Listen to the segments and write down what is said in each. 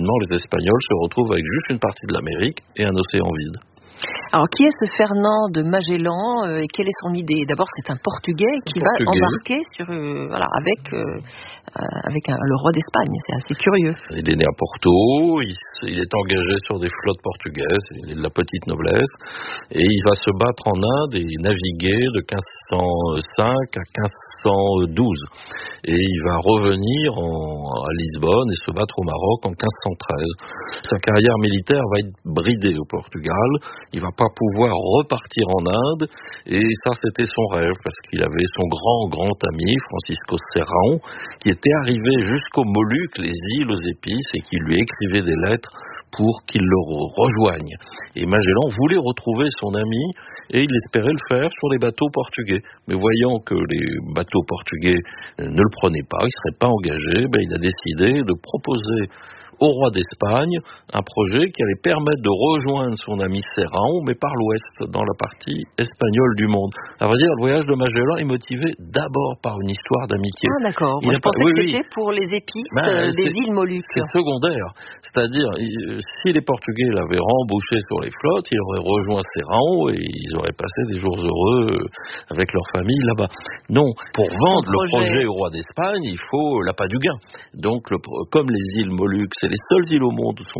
soudainement, les Espagnols se retrouvent avec juste une partie de l'Amérique et un océan vide. Alors, qui est ce Fernand de Magellan et quelle est son idée? D'abord, c'est un Portugais qui va embarquer avec le roi d'Espagne. C'est assez curieux. Il est né à Porto, il est engagé sur des flottes portugaises, il est de la petite noblesse, et il va se battre en Inde et naviguer de 1505 à 1512. Et il va revenir à Lisbonne et se battre au Maroc en 1513. Sa carrière militaire va être bridée au Portugal. Il va pas pouvoir repartir en Inde, et ça c'était son rêve, parce qu'il avait son grand ami, Francisco Serrão, qui était arrivé jusqu'aux Moluques, les îles aux épices, et qui lui écrivait des lettres pour qu'il le rejoigne. Et Magellan voulait retrouver son ami, et il espérait le faire sur les bateaux portugais. Mais voyant que les bateaux portugais ne le prenaient pas, il ne serait pas engagé, il a décidé de proposer au roi d'Espagne un projet qui allait permettre de rejoindre son ami Serrão, mais par l'ouest, dans la partie espagnole du monde. À vrai dire, le voyage de Magellan est motivé d'abord par une histoire d'amitié. Ah d'accord, moi je pensais que c'était pour les épices des îles Moluques. C'est secondaire, c'est-à-dire, si les Portugais l'avaient rembouché sur les flottes, il aurait rejoint Serrão et ils auraient passé des jours heureux avec leur famille là-bas. Non, pour vendre le projet au roi d'Espagne, il faut l'appât du gain. Donc, comme les îles Moluques, c'est les seules îles au monde où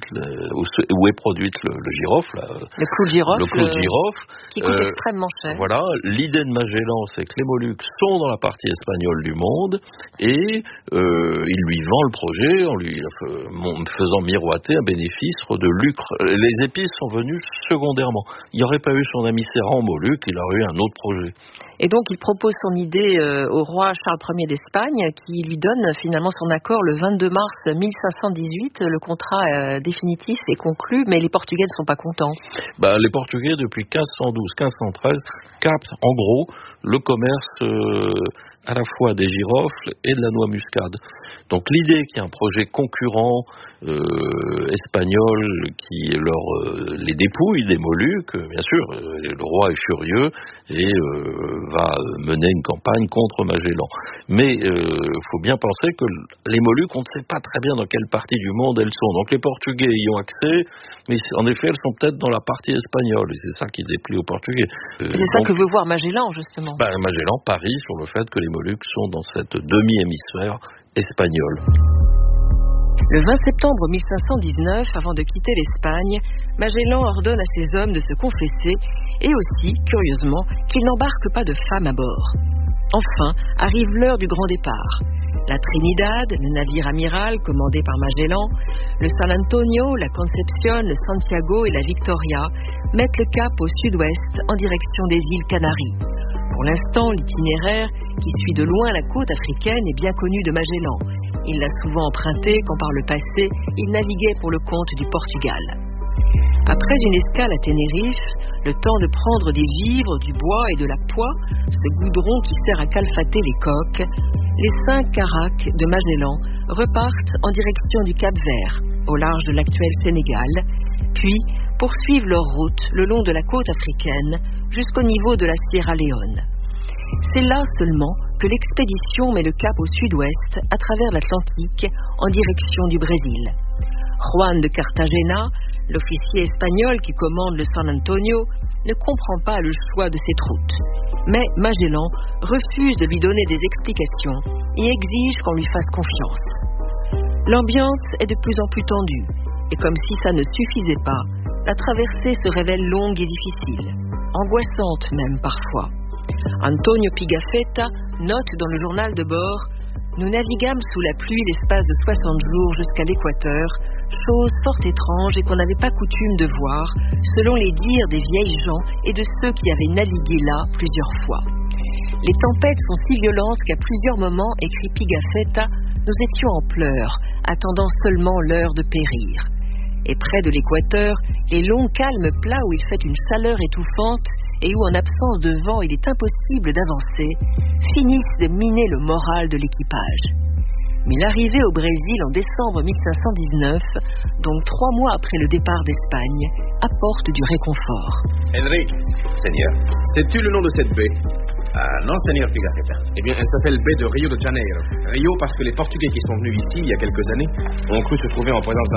est produite le girofle. Le clou de girofle. Qui coûte extrêmement cher. Voilà. L'idée de Magellan, c'est que les Moluques sont dans la partie espagnole du monde et il lui vend le projet en lui faisant miroiter un bénéfice de lucre. Les épices sont venues secondairement. Il n'y aurait pas eu son ami Serrão Moluques, il aurait eu un autre projet. Et donc, il propose son idée au roi Charles Ier d'Espagne, qui lui donne finalement son accord le 22 mars 1518. Le contrat définitif est conclu, mais les Portugais ne sont pas contents. Les Portugais, depuis 1512-1513, captent en gros le commerce à la fois des girofles et de la noix muscade. Donc l'idée qu'il y a un projet concurrent espagnol qui les dépouille des Moluques, bien sûr, le roi est furieux et va mener une campagne contre Magellan. Mais il faut bien penser que les Moluques, on ne sait pas très bien dans quelle partie du monde elles sont. Donc les Portugais y ont accès, mais en effet, elles sont peut-être dans la partie espagnole, et c'est ça qui déplie aux Portugais. C'est ça que veut voir Magellan, justement. Magellan parie sur le fait que les Moluques sont dans cette demi-hémisphère espagnol. Le 20 septembre 1519, avant de quitter l'Espagne, Magellan ordonne à ses hommes de se confesser et aussi, curieusement, qu'ils n'embarquent pas de femmes à bord. Enfin, arrive l'heure du grand départ. La Trinidad, le navire amiral commandé par Magellan, le San Antonio, la Concepción, le Santiago et la Victoria mettent le cap au sud-ouest en direction des îles Canaries. Pour l'instant, l'itinéraire, qui suit de loin la côte africaine, est bien connu de Magellan. Il l'a souvent emprunté quand par le passé, il naviguait pour le compte du Portugal. Après une escale à Tenerife, le temps de prendre des vivres, du bois et de la poix, ce goudron qui sert à calfater les coques, les 5 caracs de Magellan repartent en direction du Cap Vert, au large de l'actuel Sénégal, puis poursuivent leur route le long de la côte africaine jusqu'au niveau de la Sierra Leone. C'est là seulement que l'expédition met le cap au sud-ouest à travers l'Atlantique en direction du Brésil. Juan de Cartagena, l'officier espagnol qui commande le San Antonio, ne comprend pas le choix de cette route. Mais Magellan refuse de lui donner des explications et exige qu'on lui fasse confiance. L'ambiance est de plus en plus tendue, et comme si ça ne suffisait pas, la traversée se révèle longue et difficile, angoissante même parfois. Antonio Pigafetta note dans le journal de bord: nous naviguâmes sous la pluie l'espace de 60 jours jusqu'à l'équateur, chose fort étrange et qu'on n'avait pas coutume de voir, selon les dires des vieilles gens et de ceux qui avaient navigué là plusieurs fois. Les tempêtes sont si violentes qu'à plusieurs moments, écrit Pigafetta, nous étions en pleurs, attendant seulement l'heure de périr. Et près de l'équateur, les longs calmes plats où il fait une chaleur étouffante et où en absence de vent il est impossible d'avancer, finissent de miner le moral de l'équipage. Mais l'arrivée au Brésil en décembre 1519, donc 3 mois après le départ d'Espagne, apporte du réconfort. Enrique, Seigneur, sais-tu le nom de cette baie? Ah non, Seigneur Pigafetta. Eh bien, elle s'appelle baie de Rio de Janeiro. Rio parce que les Portugais qui sont venus ici il y a quelques années ont cru se trouver en présence d'un